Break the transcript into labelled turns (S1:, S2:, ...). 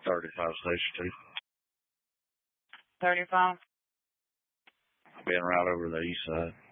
S1: 35 Station
S2: 35?
S1: Being right over the east side.